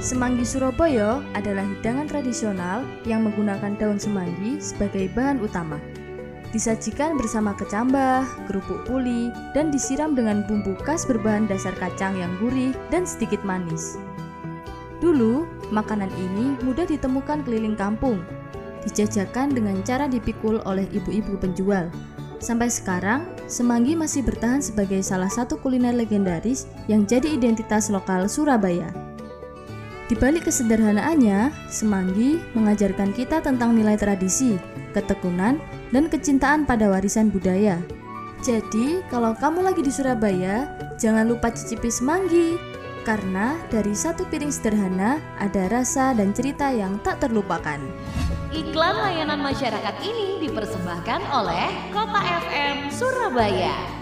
Semanggi Surabaya adalah hidangan tradisional yang menggunakan daun semanggi sebagai bahan utama. Disajikan bersama kecambah, kerupuk puli, dan disiram dengan bumbu khas berbahan dasar kacang yang gurih dan sedikit manis. Dulu, makanan ini mudah ditemukan keliling kampung. Dijajakan dengan cara dipikul oleh ibu-ibu penjual. Sampai sekarang, semanggi masih bertahan sebagai salah satu kuliner legendaris yang jadi identitas lokal Surabaya. Di balik kesederhanaannya, semanggi mengajarkan kita tentang nilai tradisi, ketekunan, dan kecintaan pada warisan budaya. Jadi, kalau kamu lagi di Surabaya, jangan lupa cicipi semanggi. Karena dari satu piring sederhana, ada rasa dan cerita yang tak terlupakan. Iklan layanan masyarakat ini dipersembahkan oleh Kota FM Surabaya.